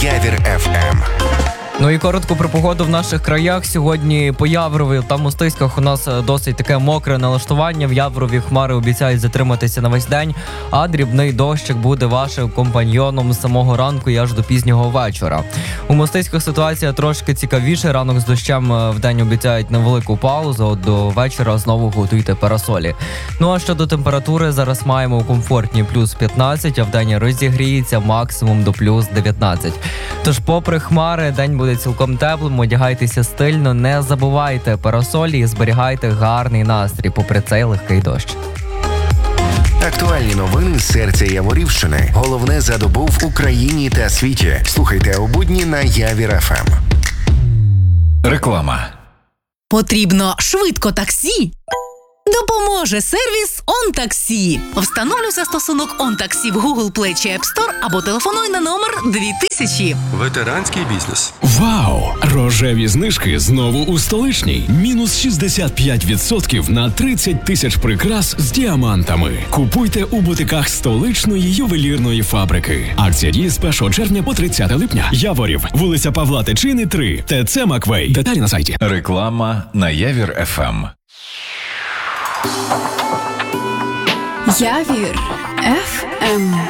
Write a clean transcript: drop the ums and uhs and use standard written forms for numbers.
Явір ФМ. Ну і коротко про погоду в наших краях. Сьогодні по Яврові та Мостиськах у нас досить таке мокре налаштування. В Яврові хмари обіцяють затриматися на весь день, а дрібний дощик буде вашим компаньйоном з самого ранку і аж до пізнього вечора. У Мостиськах ситуація трошки цікавіша. Ранок з дощем вдень обіцяють невелику паузу, от до вечора знову готуйте парасолі. Ну а щодо температури, зараз маємо у комфортні плюс 15, а вдень розігріється максимум до плюс 19. Тож попри хмари, день буде цілком теплим, одягайтеся стильно, не забувайте парасолі і зберігайте гарний настрій попри цей легкий дощ. Актуальні новини з серця Яворівщини. Головне за добу в Україні та світі. Слухайте у будні на Явір ФМ. Реклама. Потрібно швидко таксі? Допоможе сервіс OnTaxi. Встановлюй застосунок OnTaxi в Google Play чи App Store або телефонуй на номер 2000. Ветеранський бізнес. Вау! Рожеві знижки знову у столичній. Мінус 65% на 30 тисяч прикрас з діамантами. Купуйте у бутиках столичної ювелірної фабрики. Акція діє з 1 червня по 30 липня. Яворів, вулиця Павла Тичини, 3. ТЦ Маквей. Деталі на сайті. Реклама на Явір ФМ. Явір ФМ.